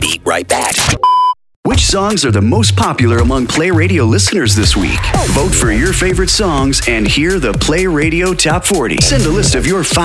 be right back. Which songs are the most popular among Play Radio listeners this week? Vote for your favorite songs and hear the Play Radio Top 40. Send a list of your